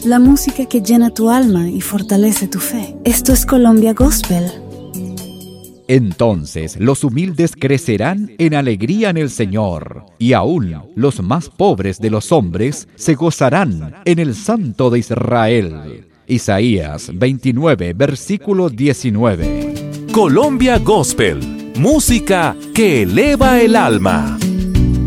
la música que llena tu alma y fortalece tu fe. Esto es Colombia Gospel. Entonces los humildes crecerán en alegría en el Señor, y aún los más pobres de los hombres se gozarán en el Santo de Israel. Isaías 29, versículo 19. Colombia Gospel, música que eleva el alma.